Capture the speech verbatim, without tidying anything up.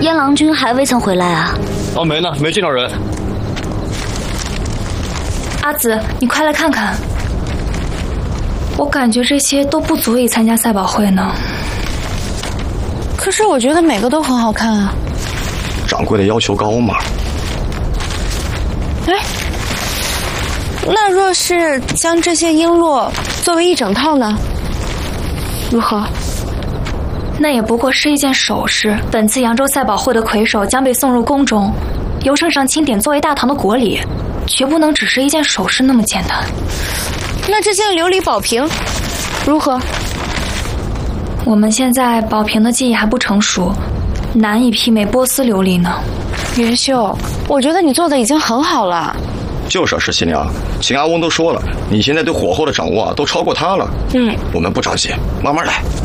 燕郎君还未曾回来啊？ 哦，没呢，没见到人。 阿紫，你快来看看，我感觉这些都不足以参加赛宝会呢。 可是我觉得每个都很好看啊。 掌柜的要求高嘛？ 哎，那若是将这些璎珞作为一整套呢？如何？ 那也不过是一件首饰。本次扬州赛宝会的魁首将被送入宫中，由圣上钦点作为大唐的国礼，绝不能只是一件首饰那么简单。 那这件琉璃宝瓶如何？ 我们现在宝瓶的技艺还不成熟，难以媲美波斯琉璃呢。 云秀，我觉得你做的已经很好了。 就是啊，十七娘，秦阿翁都说了，你现在对火候的掌握啊，都超过他了。 嗯， 我们不着急，慢慢来。